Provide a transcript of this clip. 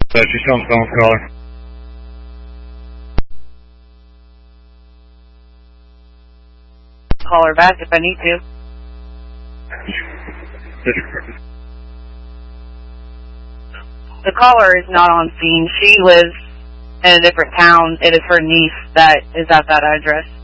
She's on the phone, caller. Call her back if I need to. The caller is not on scene. She lives in a different town. It is her niece that is at that address.